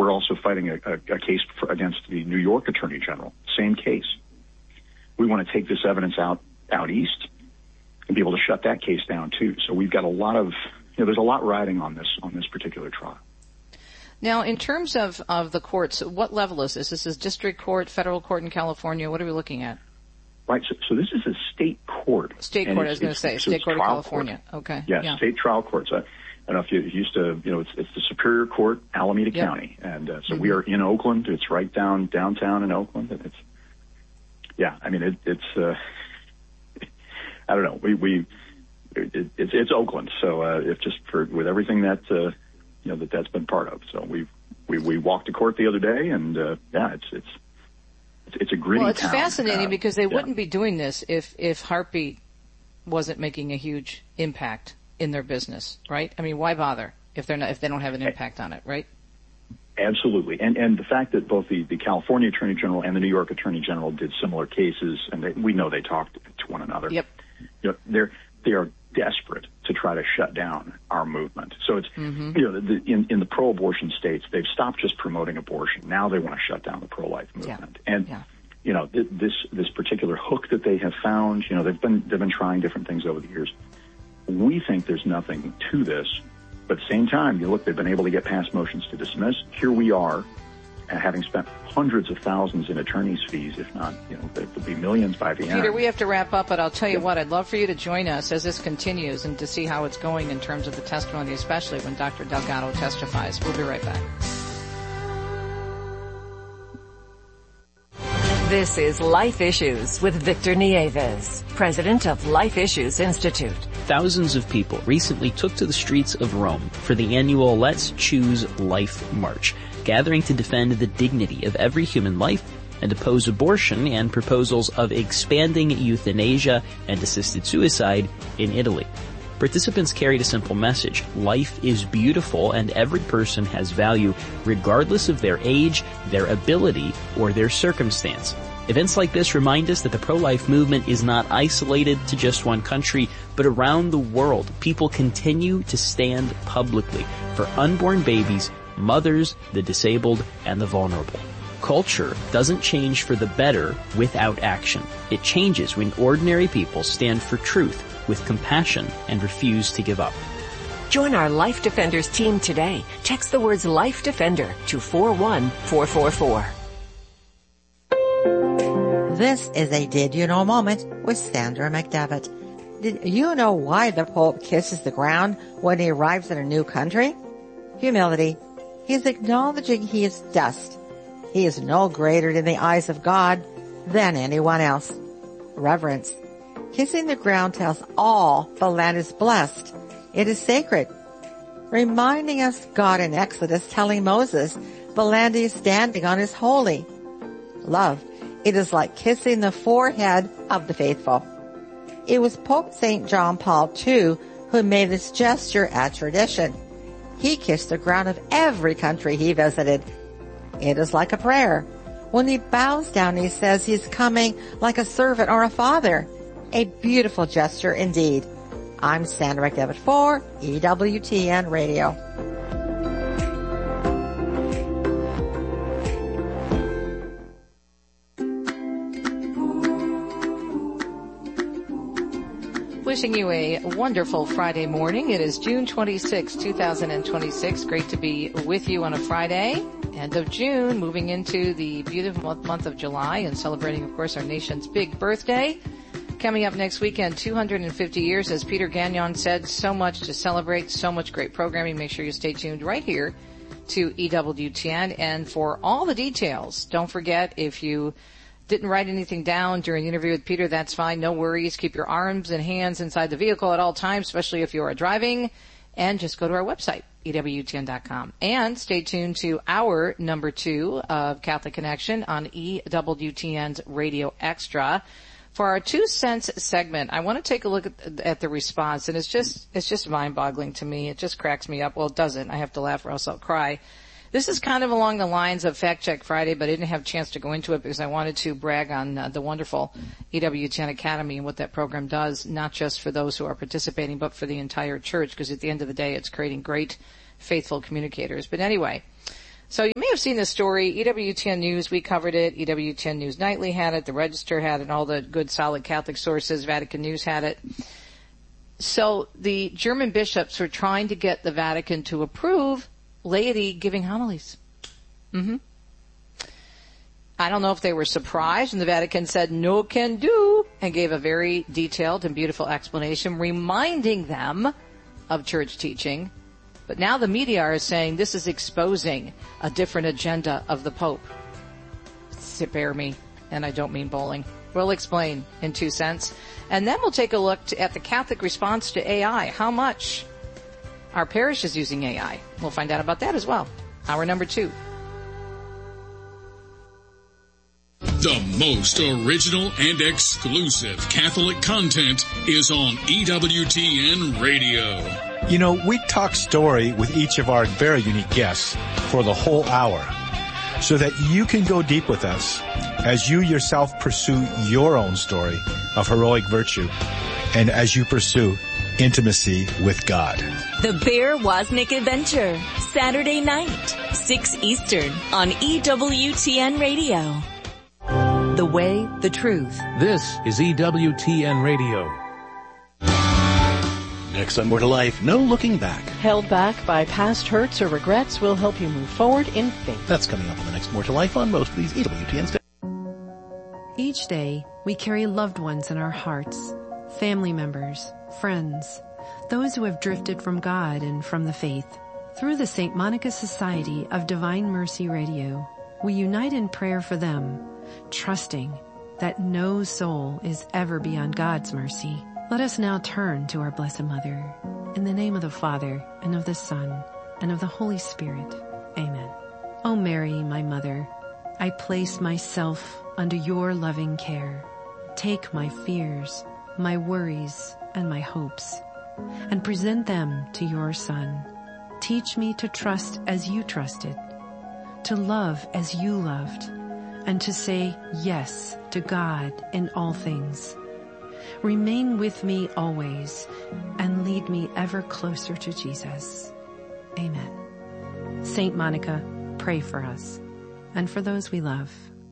we're also fighting a case against the New York Attorney General. Same case. We want to take this evidence out east and be able to shut that case down too. So we've got a lot of, there's a lot riding on this particular trial. Now, in terms of the courts, what level is this? This is district court, federal court in California. What are we looking at? Right. So this is a state court. State court, I was going to say. State court of California. Court. Okay. Yes, yeah. State trial courts. I don't know if you used to, it's the Superior Court, Alameda County. And so we are in Oakland. It's right downtown in Oakland. And it's I don't know. It's Oakland. So, it's just with everything that, that's been part of. So we walked to court the other day and, it's a gritty Well, it's town. Fascinating because they wouldn't be doing this if Heartbeat wasn't making a huge impact in their business, right? I mean, why bother if they don't have an impact on it, right? Absolutely. And the fact that both the California Attorney General and the New York Attorney General did similar cases, and we know they talked to one another. Yep. They are desperate to try to shut down our movement. So it's, in the pro-abortion states, they've stopped just promoting abortion. Now they want to shut down the pro-life movement. Yeah. And, this particular hook that they have found, they've been trying different things over the years. We think there's nothing to this, but at the same time, they've been able to get past motions to dismiss. Here we are, having spent hundreds of thousands in attorney's fees, if not, there'll be millions by the end. Peter, we have to wrap up, but I'll tell you what, I'd love for you to join us as this continues and to see how it's going in terms of the testimony, especially when Dr. Delgado testifies. We'll be right back. This is Life Issues with Victor Nieves, president of Life Issues Institute. Thousands of people recently took to the streets of Rome for the annual Let's Choose Life March, gathering to defend the dignity of every human life and oppose abortion and proposals of expanding euthanasia and assisted suicide in Italy. Participants carried a simple message: life is beautiful and every person has value regardless of their age, their ability, or their circumstance. Events like this remind us that the pro-life movement is not isolated to just one country, but around the world, people continue to stand publicly for unborn babies, mothers, the disabled, and the vulnerable. Culture doesn't change for the better without action. It changes when ordinary people stand for truth with compassion and refuse to give up. Join our Life Defenders team today. Text the words Life Defender to 41444. This is a Did You Know moment with Sandra McDevitt. Did you know why the Pope kisses the ground when he arrives in a new country? Humility. He's acknowledging he is dust. He is no greater in the eyes of God than anyone else. Reverence. Kissing the ground tells all the land is blessed. It is sacred. Reminding us God in Exodus telling Moses the land he is standing on is holy. Love. It is like kissing the forehead of the faithful. It was Pope St. John Paul II who made this gesture a tradition. He kissed the ground of every country he visited. It is like a prayer. When he bows down, he says he's coming like a servant or a father. A beautiful gesture indeed. I'm Sandra McDevitt for EWTN Radio. Wishing you a wonderful Friday morning. It is June 26, 2026. Great to be with you on a Friday. End of June, moving into the beautiful month of July and celebrating, of course, our nation's big birthday. Coming up next weekend, 250 years, as Peter Gagnon said, so much to celebrate, so much great programming. Make sure you stay tuned right here to EWTN. And for all the details, don't forget, if you didn't write anything down during the interview with Peter, that's fine. No worries. Keep your arms and hands inside the vehicle at all times, especially if you are driving. And just go to our website, EWTN.com. And stay tuned to our number 2 of Catholic Connection on EWTN's Radio Extra. For our 2 cents segment, I want to take a look at the response, and it's just mind-boggling to me. It just cracks me up. Well, it doesn't. I have to laugh or else I'll cry. This is kind of along the lines of Fact Check Friday, but I didn't have a chance to go into it because I wanted to brag on the wonderful EWTN Academy and what that program does, not just for those who are participating, but for the entire church, because at the end of the day, it's creating great, faithful communicators. But anyway, So you may have seen this story. EWTN News, we covered it. EWTN News Nightly had it. The Register had it. And all the good, solid Catholic sources. Vatican News had it. So the German bishops were trying to get the Vatican to approve laity giving homilies. I don't know if they were surprised, and the Vatican said, no can do, and gave a very detailed and beautiful explanation, reminding them of church teaching. But now the media are saying this is exposing a different agenda of the Pope. Spare me, and I don't mean bowling. We'll explain in 2 cents. And then we'll take a look at the Catholic response to AI. How much our parish is using AI. We'll find out about that as well. Hour number 2. The most original and exclusive Catholic content is on EWTN Radio. You know, we talk story with each of our very unique guests for the whole hour so that you can go deep with us as you yourself pursue your own story of heroic virtue and as you pursue intimacy with God. The Bear Wozniak Adventure, Saturday night, 6 Eastern on EWTN Radio. The way, the truth. This is EWTN Radio. Next on More to Life, no looking back. Held back by past hurts or regrets will help you move forward in faith. That's coming up on the next More to Life on most of these EWTN stations. Each day, we carry loved ones in our hearts, family members, friends, those who have drifted from God and from the faith. Through the St. Monica Society of Divine Mercy Radio, we unite in prayer for them, trusting that no soul is ever beyond God's mercy. Let us now turn to our Blessed Mother. In the name of the Father, and of the Son, and of the Holy Spirit. Amen. O Mary, my Mother, I place myself under your loving care. Take my fears, my worries, and my hopes, and present them to your Son. Teach me to trust as you trusted, to love as you loved, and to say yes to God in all things. Remain with me always and lead me ever closer to Jesus. Amen. Saint Monica, pray for us and for those we love.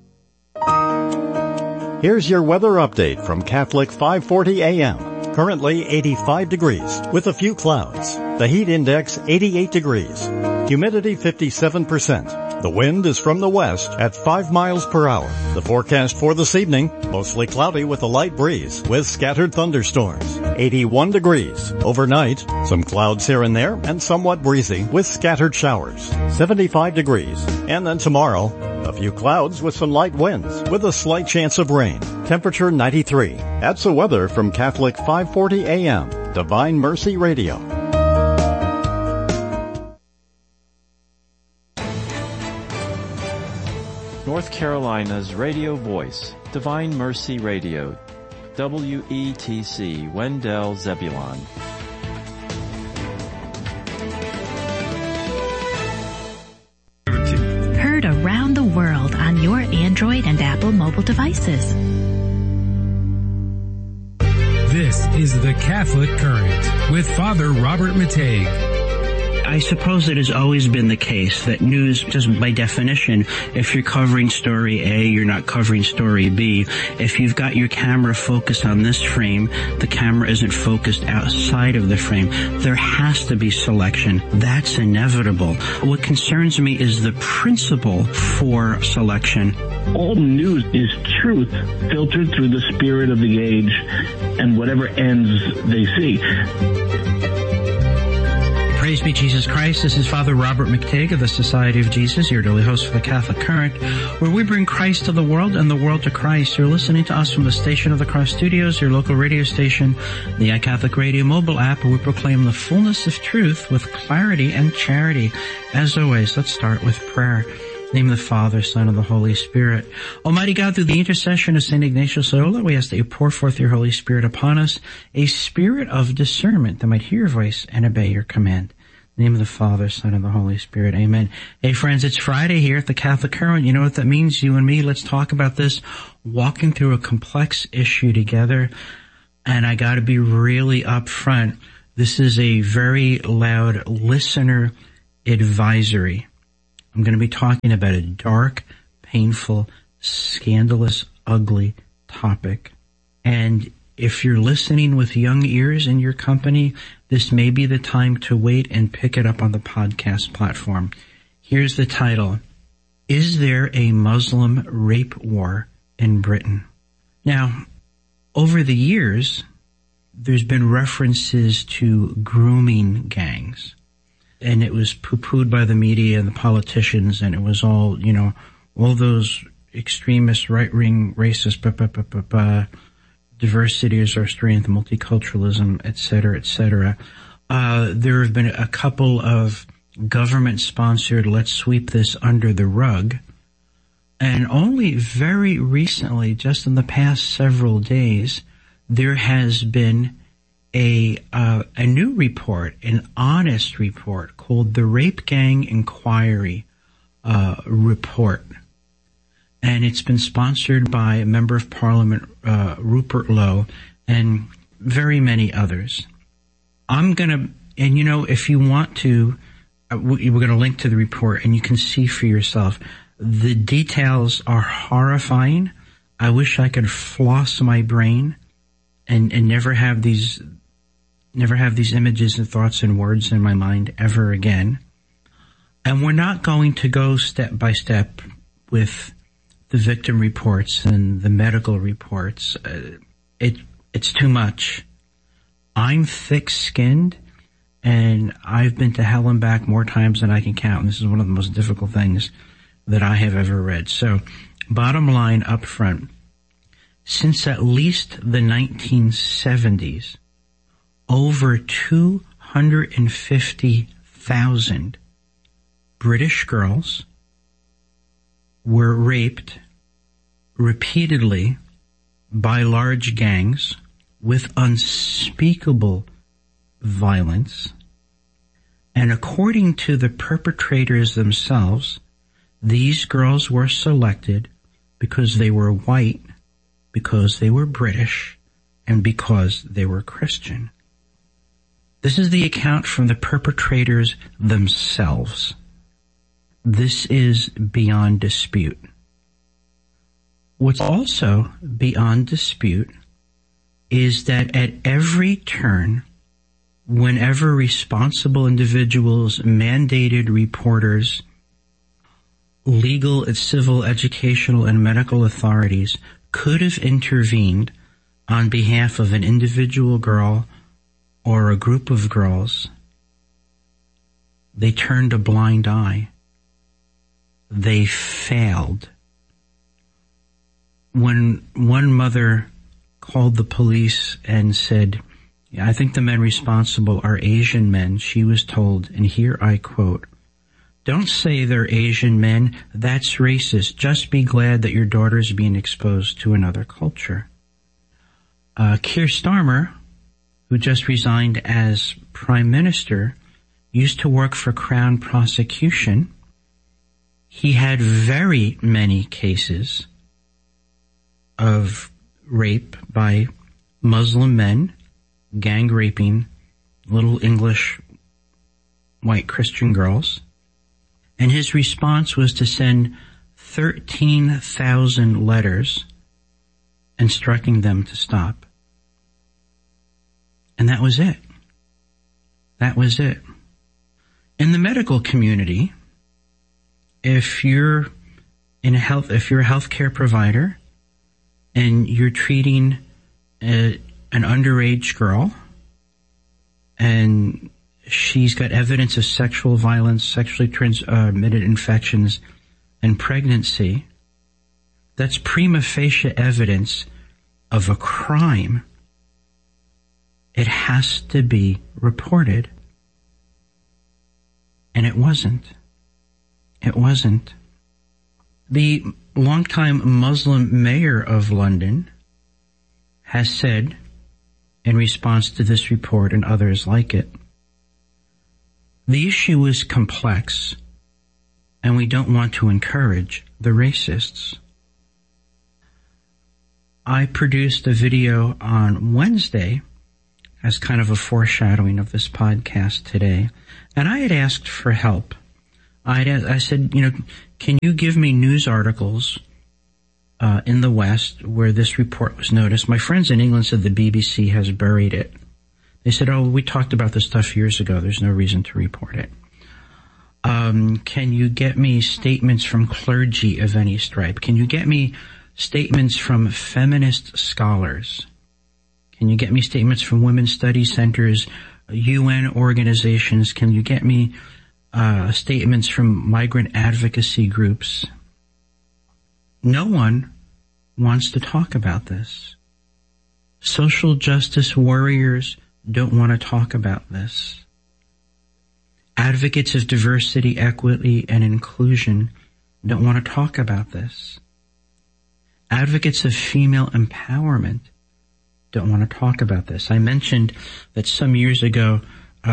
Here's your weather update from Catholic 540 AM. Currently 85 degrees with a few clouds. The heat index 88 degrees. Humidity 57%. The wind is from the west at 5 miles per hour. The forecast for this evening, mostly cloudy with a light breeze with scattered thunderstorms. 81 degrees. Overnight, some clouds here and there and somewhat breezy with scattered showers. 75 degrees. And then tomorrow, a few clouds with some light winds with a slight chance of rain. Temperature 93. That's the weather from Catholic 540 AM, Divine Mercy Radio. North Carolina's radio voice, Divine Mercy Radio, WETC, Wendell Zebulon. Heard around the world on your Android and Apple mobile devices. This is the Catholic Current with Father Robert Matei. I suppose it has always been the case that news, just by definition, if you're covering story A, you're not covering story B. If you've got your camera focused on this frame, the camera isn't focused outside of the frame. There has to be selection. That's inevitable. What concerns me is the principle for selection. All news is truth filtered through the spirit of the age and whatever ends they see. Praise be Jesus Christ. This is Father Robert McTague of the Society of Jesus, your daily host for the Catholic Current, where we bring Christ to the world and the world to Christ. You're listening to us from the Station of the Cross Studios, your local radio station, the iCatholic Radio mobile app, where we proclaim the fullness of truth with clarity and charity. As always, let's start with prayer. In the name of the Father, Son, and the Holy Spirit. Almighty God, through the intercession of St. Ignatius Loyola, we ask that you pour forth your Holy Spirit upon us, a spirit of discernment that might hear your voice and obey your command. In the name of the Father, Son, and the Holy Spirit. Amen. Hey friends, it's Friday here at the Catholic Current. You know what that means? You and me, let's talk about this. Walking through a complex issue together. And I gotta be really upfront. This is a very loud listener advisory. I'm going to be talking about a dark, painful, scandalous, ugly topic. And if you're listening with young ears in your company, this may be the time to wait and pick it up on the podcast platform. Here's the title. Is there a Muslim rape war in Britain? Now, over the years, there's been references to grooming gangs. And it was poo-pooed by the media and the politicians, and it was all, all those extremist, right-wing, racist, diversity is our strength, multiculturalism, et cetera, et cetera. There have been a couple of government-sponsored, let's sweep this under the rug. And only very recently, just in the past several days, there has been a new report, an honest report called the Rape Gang Inquiry Report. And it's been sponsored by a Member of Parliament, Rupert Lowe, and very many others. If you want to, we're going to link to the report and you can see for yourself. The details are horrifying. I wish I could floss my brain and never have these images and thoughts and words in my mind ever again. And we're not going to go step by step with the victim reports and the medical reports. It's too much. I'm thick-skinned, and I've been to hell and back more times than I can count, and this is one of the most difficult things that I have ever read. So, bottom line up front, since at least the 1970s, over 250,000 British girls were raped repeatedly by large gangs with unspeakable violence. And according to the perpetrators themselves, these girls were selected because they were white, because they were British, and because they were Christian. This is the account from the perpetrators themselves. This is beyond dispute. What's also beyond dispute is that at every turn, whenever responsible individuals, mandated reporters, legal, civil, educational, and medical authorities could have intervened on behalf of an individual girl or a group of girls, they turned a blind eye. They failed. When one mother called the police and said, I think the men responsible are Asian men, she was told, and here I quote, "Don't say they're Asian men. That's racist. Just be glad that your daughter's being exposed to another culture." Keir Starmer, who just resigned as Prime Minister, used to work for Crown Prosecution. He had very many cases of rape by Muslim men, gang raping little English white Christian girls. And his response was to send 13,000 letters instructing them to stop. And that was it. That was it. In the medical community, if you're a healthcare provider and you're treating an underage girl and she's got evidence of sexual violence, sexually transmitted infections, and pregnancy, that's prima facie evidence of a crime. It has to be reported. And it wasn't. It wasn't. The longtime Muslim mayor of London has said, in response to this report and others like it, the issue is complex, and we don't want to encourage the racists. I produced a video on Wednesday as kind of a foreshadowing of this podcast today, and I had asked for help. I said, can you give me news articles in the West where this report was noticed? My friends in England said the BBC has buried it. They said, we talked about this stuff years ago. There's no reason to report it. Can you get me statements from clergy of any stripe? Can you get me statements from feminist scholars? Can you get me statements from women's study centers, UN organizations? Can you get me statements from migrant advocacy groups? No one wants to talk about this. Social justice warriors don't want to talk about this. Advocates of diversity, equity, and inclusion don't want to talk about this. Advocates of female empowerment don't want to talk about this. I mentioned that some years ago,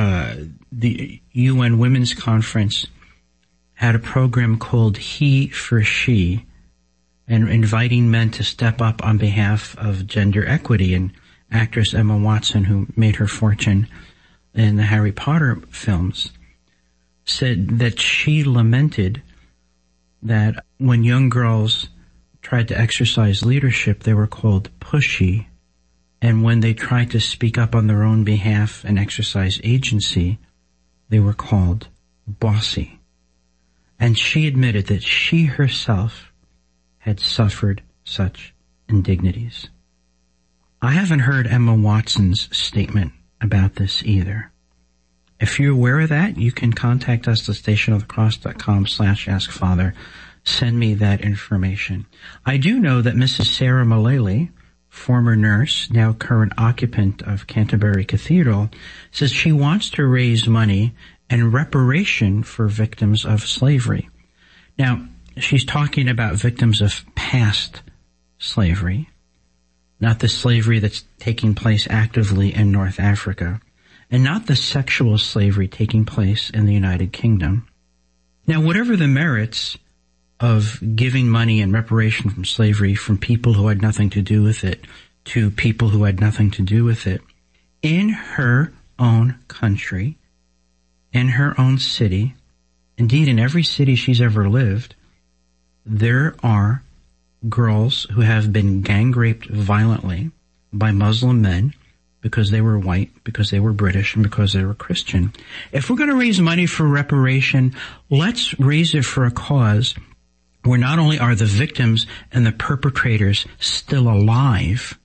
the UN Women's Conference had a program called He for She, and inviting men to step up on behalf of gender equity. And actress Emma Watson, who made her fortune in the Harry Potter films, said that she lamented that when young girls tried to exercise leadership, they were called pushy. And when they tried to speak up on their own behalf and exercise agency, they were called bossy. And she admitted that she herself had suffered such indignities. I haven't heard Emma Watson's statement about this either. If you're aware of that, you can contact us at stationofthecross.com/askfather. Send me that information. I do know that Mrs. Sarah Mullally, former nurse, now current occupant of Canterbury Cathedral, says she wants to raise money and reparation for victims of slavery. Now, she's talking about victims of past slavery, not the slavery that's taking place actively in North Africa, and not the sexual slavery taking place in the United Kingdom. Now, whatever the merits of giving money and reparation from slavery from people who had nothing to do with it to people who had nothing to do with it, in her own country, in her own city, indeed in every city she's ever lived, there are girls who have been gang raped violently by Muslim men because they were white, because they were British, and because they were Christian. If we're going to raise money for reparation, let's raise it for a cause where not only are the victims and the perpetrators still alive,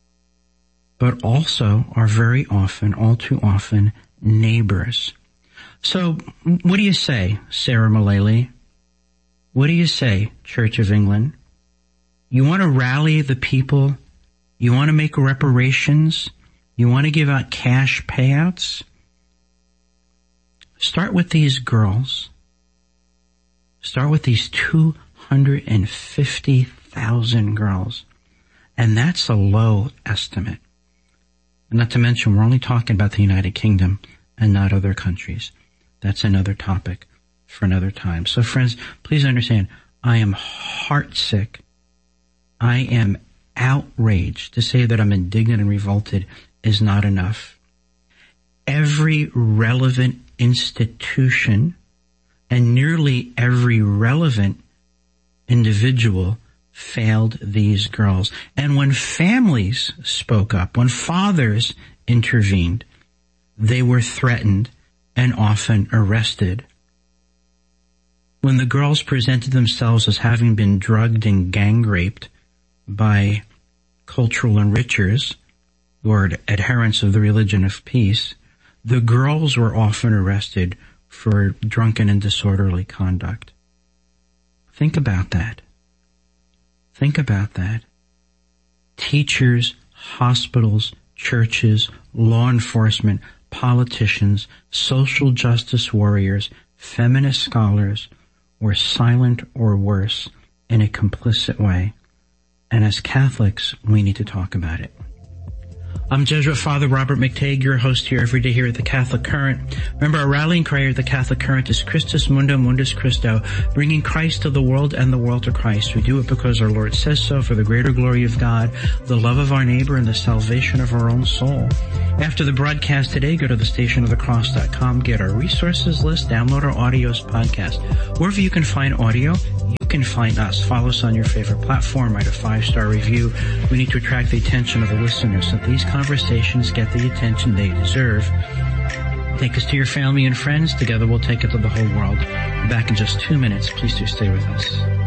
but also are very often, all too often, neighbors. So, what do you say, Sarah Mullally? What do you say, Church of England? You want to rally the people? You want to make reparations? You want to give out cash payouts? Start with these girls. Start with these 250,000 girls. And that's a low estimate. And not to mention, we're only talking about the United Kingdom and not other countries. That's another topic for another time. So friends, please understand, I am heartsick. I am outraged. To say that I'm indignant and revolted is not enough. Every relevant institution and nearly every relevant individual failed these girls. And when families spoke up, when fathers intervened, they were threatened and often arrested. When the girls presented themselves as having been drugged and gang raped by cultural enrichers or adherents of the religion of peace, the girls were often arrested for drunken and disorderly conduct. Think about that. Think about that. Teachers, hospitals, churches, law enforcement, politicians, social justice warriors, feminist scholars were silent or worse in a complicit way. And as Catholics, we need to talk about it. I'm Jesuit Father Robert McTague, your host here every day here at the Catholic Current. Remember, our rallying cry at the Catholic Current is Christus Mundum Mundus Christo, bringing Christ to the world and the world to Christ. We do it because our Lord says so, for the greater glory of God, the love of our neighbor, and the salvation of our own soul. After the broadcast today, go to thestationofthecross.com, get our resources list, download our audios podcast. Wherever you can find audio, you can find us. Follow us on your favorite platform, write a 5-star review. We need to attract the attention of the listeners so that these conversations get the attention they deserve. Take us to your family and friends. Together we'll take it to the whole world. Back in just 2 minutes. Please do stay with us.